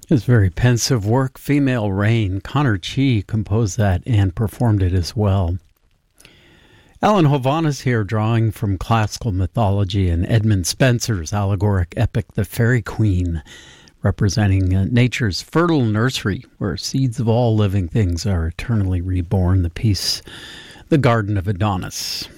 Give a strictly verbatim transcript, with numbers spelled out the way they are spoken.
His very pensive work, Female Rain. Connor Chi composed that and performed it as well. Alan Hovhaness here, drawing from classical mythology and Edmund Spenser's allegoric epic, The Fairy Queen, representing uh, nature's fertile nursery, where seeds of all living things are eternally reborn. The piece, The Garden of Adonis.